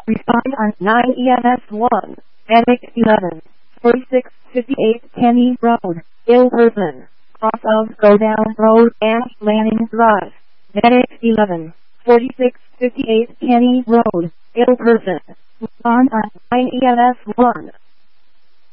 Respond on 9 EMS 1, Medic 11, 4658 Kenny Road, ill person, cross of Go Down Road, Ash Landing Drive. Medic 11, 4658 Kenny Road, ill person. Respond on 9 EMS 1.